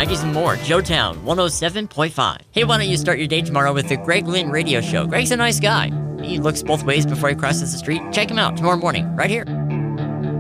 90s and more. Joetown 107.5. Hey, why don't you start your day tomorrow with the Greg Lynn Radio Show? Greg's a nice guy. He looks both ways before he crosses the street. Check him out tomorrow morning, right here.